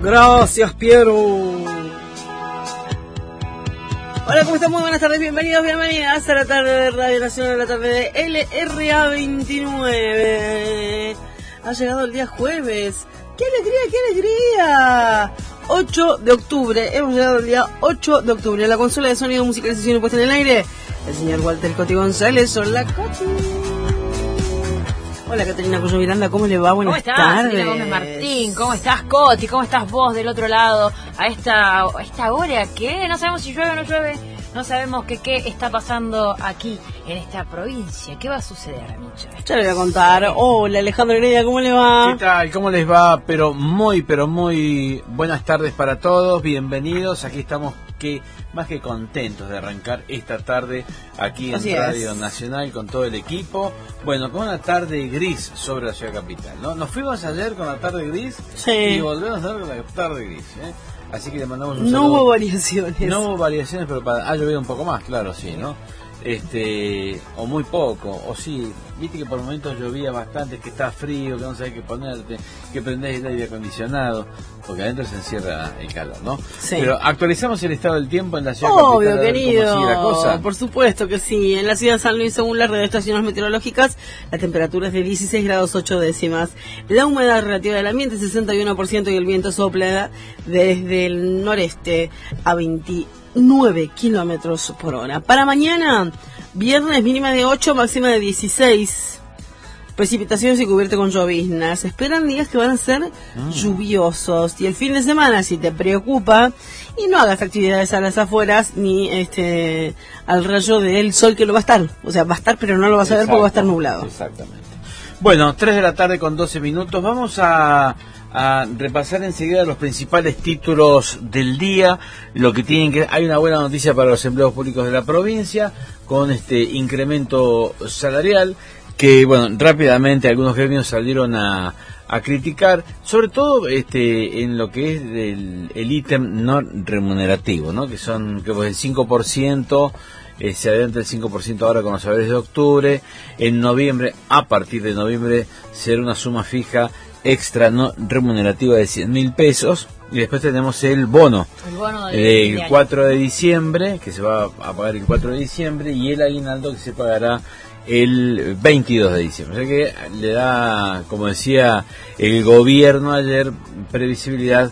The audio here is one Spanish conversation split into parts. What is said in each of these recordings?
Gracias, Piero. Hola, ¿cómo están? Muy buenas tardes, bienvenidos, bienvenidas a la tarde de Radio Nacional, a la tarde de LRA 29. Ha llegado el día jueves. ¡Qué alegría, qué alegría! 8 de octubre, hemos llegado el día 8 de octubre. La consola de sonido, musicalización y puesta en el aire, el señor Walter Coti González. Hola, Coti. Hola, Caterina Cuyo Miranda, ¿cómo le va? Buenas tardes. ¿Cómo estás, Gómez Martín? ¿Cómo estás, Coti? ¿Cómo estás vos del otro lado? A esta hora, ¿qué? No sabemos si llueve o no llueve. No sabemos qué está pasando aquí, en esta provincia. ¿Qué va a suceder, Micho? Ya le voy a contar. Hola, Alejandro Heredia, ¿cómo le va? ¿Qué tal? ¿Cómo les va? Pero muy buenas tardes para todos. Bienvenidos. Aquí estamos más que contentos de arrancar esta tarde aquí en Radio Nacional con todo el equipo. Bueno, con una tarde gris sobre la ciudad capital, ¿no? Nos fuimos ayer con la tarde gris y volvemos a ver con la tarde gris, ¿eh? Así que le mandamos un saludo. No hubo variaciones. No hubo variaciones, pero ha llovido un poco más, claro, sí, ¿no? O muy poco, o sí, viste que por momentos llovía bastante, que está frío, que no sabes qué ponerte, que prendés el aire acondicionado, porque adentro se encierra el calor, ¿no? Sí. Pero actualizamos el estado del tiempo en la ciudad obvio, capital, querido, cómo sigue la cosa. Por supuesto que sí. En la ciudad de San Luis, según las estaciones meteorológicas, la temperatura es de 16 grados 8 décimas. La humedad relativa del ambiente es 61% y el viento sopla desde el noreste a 29 kilómetros por hora. Para mañana, viernes, mínima de 8, máxima de 16. Precipitaciones y cubierto con lloviznas. Se esperan días que van a ser lluviosos. Y el fin de semana, si te preocupa, y no hagas actividades a las afueras ni al rayo del sol, que lo va a estar. O sea, va a estar, pero no lo vas a ver porque va a estar nublado. Exactamente. Bueno, 3 de la tarde con 12 minutos. Vamos a repasar enseguida los principales títulos del día. Hay una buena noticia para los empleados públicos de la provincia con este incremento salarial que, bueno, rápidamente algunos gremios salieron a criticar, sobre todo en lo que es el ítem no remunerativo, ¿no? Que pues el 5%, se adelanta el 5% ahora con los salarios de octubre. En noviembre, a partir de noviembre, será una suma fija extra no remunerativa de 100.000 pesos. Y después tenemos el bono del 4 de diciembre, que se va a pagar el 4 de diciembre, y el aguinaldo que se pagará el 22 de diciembre. O sea que le da, como decía el gobierno ayer, previsibilidad,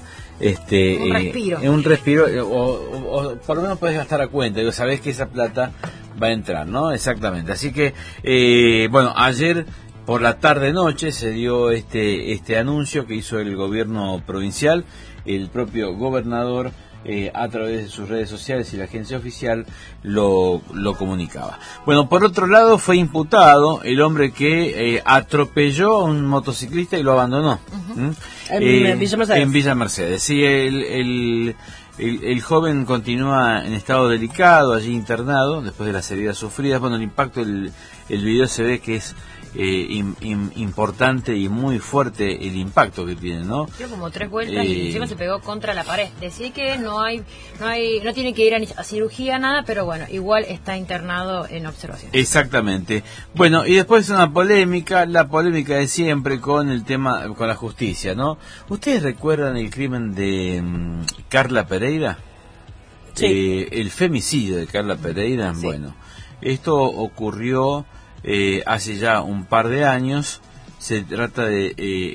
un respiro, o por lo menos puedes gastar a cuenta, sabés que esa plata va a entrar, ¿no? Exactamente. Así que, bueno, ayer por la tarde-noche se dio este anuncio que hizo el gobierno provincial, el propio gobernador, a través de sus redes sociales, y la agencia oficial lo comunicaba. Bueno, por otro lado, fue imputado el hombre que atropelló a un motociclista y lo abandonó. En Villa Mercedes. En Villa Mercedes. Sí, el joven continúa en estado delicado, allí internado, después de las heridas sufridas. Bueno, el impacto, el video se ve que es importante y muy fuerte el impacto que tiene, ¿no? Dio como 3 vueltas y encima se pegó contra la pared. Decía que no tiene que ir a cirugía, nada, pero bueno, igual está internado en observación. Exactamente. Bueno, y después la polémica de siempre con el tema, con la justicia, ¿no? ¿Ustedes recuerdan el crimen de Carla Pereira? Sí. El femicidio de Carla Pereira. Sí. Bueno, esto ocurrió hace ya un par de años. Se trata de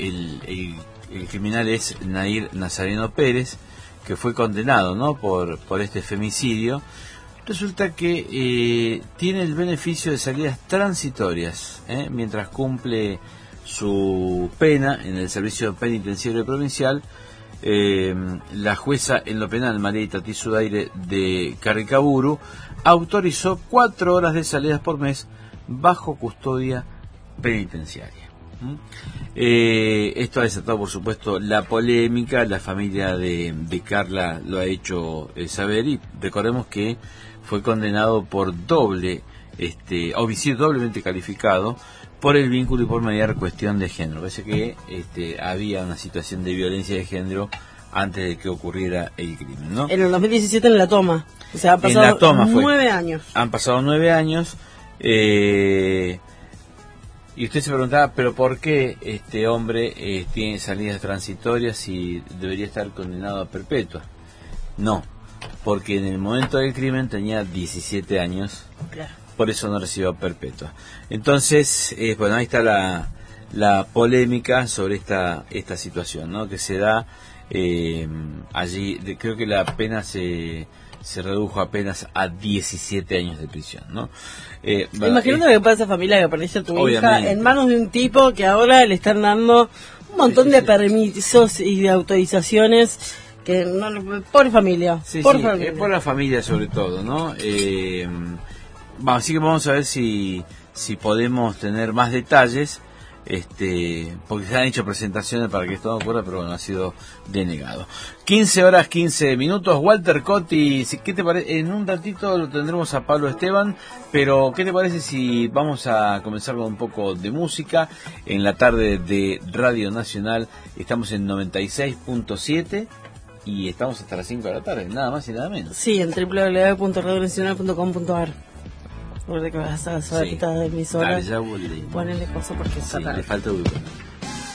el criminal es Nair Nazareno Pérez, que fue condenado, ¿no? por este femicidio. Resulta que tiene el beneficio de salidas transitorias, mientras cumple su pena en el servicio penitenciario provincial. La jueza en lo penal, María Itatí Sudaire de Carricaburu, autorizó 4 horas de salidas por mes bajo custodia penitenciaria. Esto ha desatado, por supuesto, la polémica. La familia de Carla lo ha hecho saber, y recordemos que fue condenado por homicidio doblemente calificado por el vínculo y por mediar cuestión de género. Parece que había una situación de violencia de género antes de que ocurriera el crimen, ¿no? En el 2017 en La Toma. O sea, han pasado 9 años. Han pasado 9 años. Y usted se preguntaba, ¿pero por qué este hombre tiene salidas transitorias y debería estar condenado a perpetua? No, porque en el momento del crimen tenía 17 años, Claro. por eso no recibió perpetua. Entonces, bueno, ahí está la polémica sobre esta situación, ¿no? Que se da allí. Creo que la pena se redujo apenas a 17 años de prisión, ¿no? Imagínate que pasa familia que perdiste a tu hija obviamente. en manos de un tipo que ahora le están dando un montón de permisos y de autorizaciones que no, por familia, por familia. Por la familia sobre todo, ¿no? Así que vamos a ver si podemos tener más detalles, porque se han hecho presentaciones para que esto no ocurra, pero bueno, ha sido denegado. 15:15. Walter Cotti, ¿qué te parece? En un ratito lo tendremos a Pablo Esteban, pero ¿qué te parece si vamos a comenzar con un poco de música? En la tarde de Radio Nacional estamos en 96.7 y estamos hasta las 5 de la tarde, nada más y nada menos. Sí, en www.radionacional.com.ar. Recuerda que vas a saber quitar de mis horas. Dale, ya volví. Ponele cosa porque Sí, le falta educar.